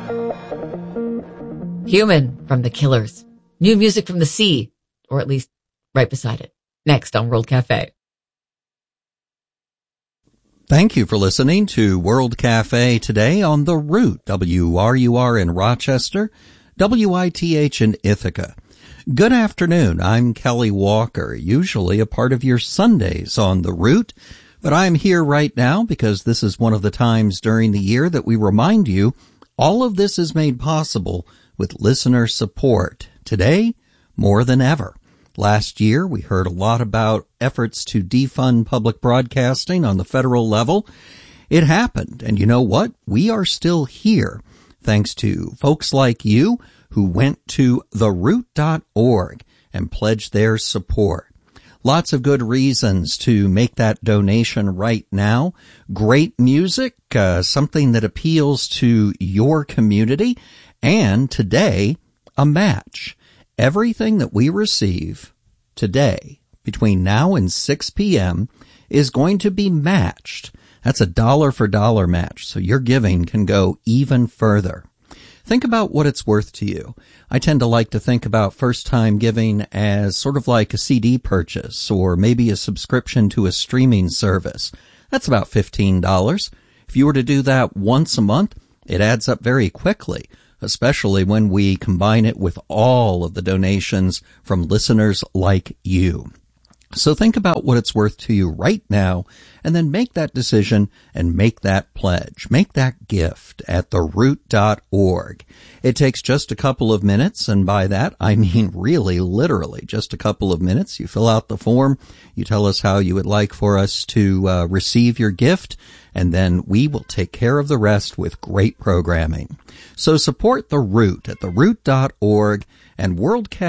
Human from The Killers. New music from the sea, or at least right beside it. Next on World Cafe. Thank you for listening to World Cafe today on The Root, WRUR in Rochester, WITH in Ithaca. Good afternoon. I'm Kelly Walker, usually a part of your Sundays on The Root, but I'm here right now because this is one of the times during the year that we remind you all of this is made possible with listener support. Today, more than ever. Last year, we heard a lot about efforts to defund public broadcasting on the federal level. It happened, and you know what? We are still here, thanks to folks like you who went to theroot.org and pledged their support. Lots of good reasons to make that donation right now. Great music, something that appeals to your community, and today, a match. Everything that we receive today between now and 6 p.m. is going to be matched. That's a dollar for dollar match, so your giving can go even further. Think about what it's worth to you. I tend to like to think about first-time giving as sort of like a CD purchase or maybe a subscription to a streaming service. That's about $15. If you were to do that once a month, it adds up very quickly, especially when we combine it with all of the donations from listeners like you. So think about what it's worth to you right now, and then make that decision and make that pledge. Make that gift at theroot.org. It takes just a couple of minutes, and by that I mean really, literally, just a couple of minutes. You fill out the form, you tell us how you would like for us to receive your gift, and then we will take care of the rest with great programming. So support The Root at theroot.org and World